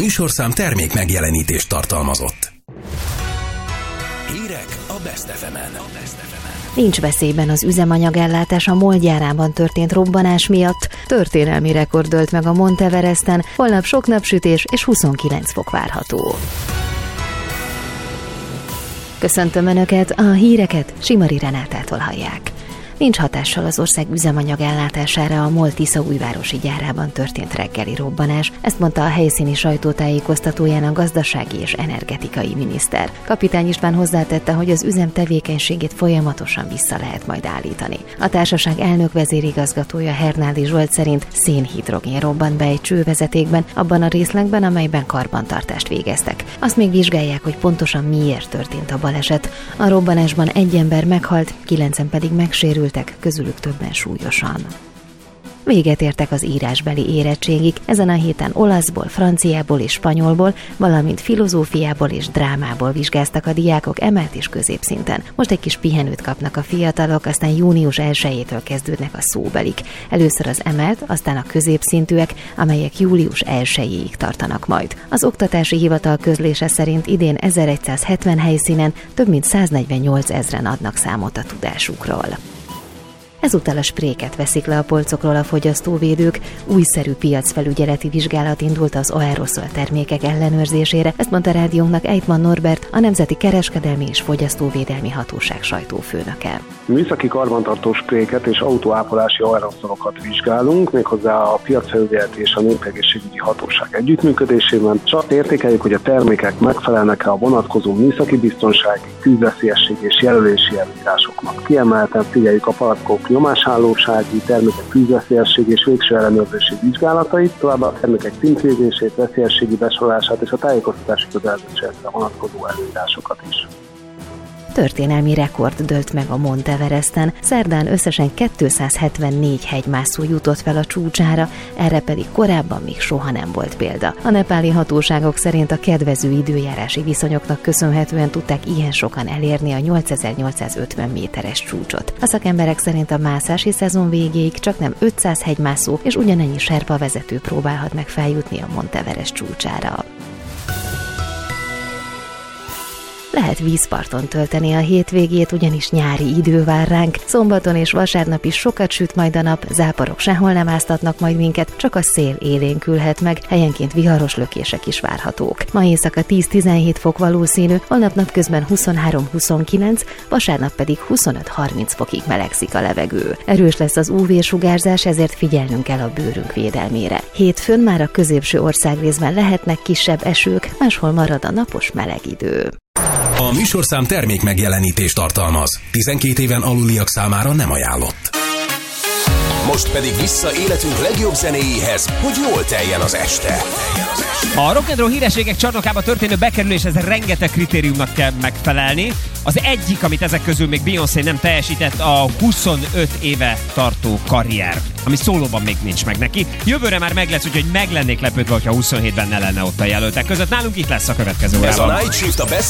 műsorszám termék megjelenítést tartalmazott. Hírek a Best FM-en. Nincs veszélyben az üzemanyagellátás a MOL gyárában történt robbanás miatt. Történelmi rekord dőlt meg a Monteveresten, holnap sok napsütés és 29 fok várható. Köszöntöm Önöket, a híreket Simari Renátától hallják. Nincs hatással az ország üzemanyag-ellátására a MOL Tiszaújvárosi gyárában történt reggeli robbanás, ezt mondta a helyszíni sajtótájékoztatóján a gazdasági és energetikai miniszter. Kapitány István hozzátette, hogy az üzem tevékenységét folyamatosan vissza lehet majd állítani. A társaság elnök vezérigazgatója Hernádi Zsolt szerint szénhidrogén robbant be egy csővezetékben, abban a részlegben, amelyben karbantartást végeztek. Azt még vizsgálják, hogy pontosan miért történt a baleset. A robbanásban egy ember meghalt, 9-en pedig megsérültek, közülük többen súlyosan. Véget értek az írásbeli érettségig, ezen a héten olaszból, franciából és spanyolból, valamint filozófiából és drámából vizsgáztak a diákok emelt és középszinten. Most egy kis pihenőt kapnak a fiatalok, aztán június 1-től kezdődnek a szóbelik. Először az emelt, aztán a középszintűek, amelyek július 1-ig tartanak majd. Az Oktatási Hivatal közlése szerint idén 1170 helyszínen több mint 148 000 adnak számot a tudásukról. Ezúttal a spréket veszik le a polcokról a fogyasztóvédők, újszerű piacfelügyeleti vizsgálat indult az aeroszol termékek ellenőrzésére, ezt mondta rádiónknak Ejtman Norbert, a Nemzeti Kereskedelmi és Fogyasztóvédelmi Hatóság sajtófőnöke. Műszaki karbantartó spréket és autóápolási aeroszolokat vizsgálunk, méghozzá a piacfelügyeleti és a népegészségügyi hatóság együttműködésében, és azt értékeljük, hogy a termékek megfelelnek-e a vonatkozó műszaki biztonsági, tűzveszélyesség és jelölési előírásoknak. Kiemelten figyeljük a palackok nyomáshálósági, termékek tűzveszélyesség és végső ellenőrzési vizsgálatait, továbbá a termékek címkézését, veszélyességi besorolását és a tájékoztatási kötelezettségekre vonatkozó előírásokat is. Történelmi rekord dőlt meg a Monteveresten, szerdán összesen 274 hegymászó jutott fel a csúcsára, erre pedig korábban még soha nem volt példa. A nepáli hatóságok szerint a kedvező időjárási viszonyoknak köszönhetően tudták ilyen sokan elérni a 8850 méteres csúcsot. A szakemberek szerint a mászási szezon végéig csaknem 500 hegymászó és ugyanennyi serpa vezető próbálhat meg feljutni a Monteverest csúcsára. Lehet vízparton tölteni a hétvégét, ugyanis nyári idő vár ránk. Szombaton és vasárnap is sokat süt majd a nap, záporok sehol nem áztatnak majd minket, csak a szél élénkülhet meg, helyenként viharos lökések is várhatók. Ma éjszaka 10-17 fok valószínű, holnap napközben 23-29, vasárnap pedig 25-30 fokig melegszik a levegő. Erős lesz az UV-sugárzás, ezért figyelnünk kell a bőrünk védelmére. Hétfőn már a középső országrészben lehetnek kisebb esők, máshol marad a napos meleg idő. A műsorszám termék megjelenítést tartalmaz. 12 éven aluliak számára nem ajánlott. Most pedig vissza életünk legjobb zenéjéhez, hogy jól teljen az este. A Rock and Roll hírességek csarnokába történő bekerüléshez rengeteg kritériumnak kell megfelelni. Az egyik, amit ezek közül még Beyoncé nem teljesített, a 25 éve tartó karrier, ami szólóban még nincs meg neki. Jövőre már meg lesz, úgyhogy meg lennék lepődve, hogyha 27-ben ne lenne ott a jelöltek között. Nálunk itt lesz a következő órában. Ez a Night Shift a Best